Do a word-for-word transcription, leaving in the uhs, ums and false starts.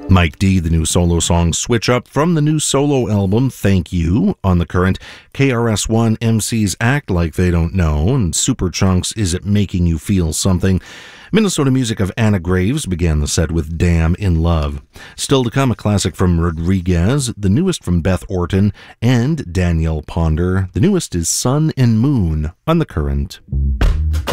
Mike D, the new solo song Switch Up from the new solo album Thank You on The Current. K R S One M Cs Act Like They Don't Know, and Superchunk's Is It Making You Feel Something. Minnesota music of Anna Graves began the set with Damn in Love. Still to come, a classic from Rodriguez, the newest from Beth Orton, and Danielle Ponder. The newest is Sun and Moon on The Current.